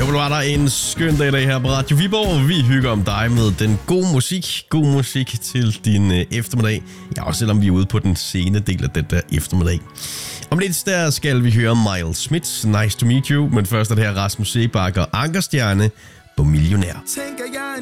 Jeg håber, du var der en skøn dag i dag her på Radio Viborg. Vi hygger om dig med den gode musik. God musik til din eftermiddag. Ja, også selvom vi er ude på den sene del af den der eftermiddag. Om lidt der skal vi høre Miles Smith, Nice to Meet You. Men først er det her Rasmus Seebach og Ankerstjerne på Millionær.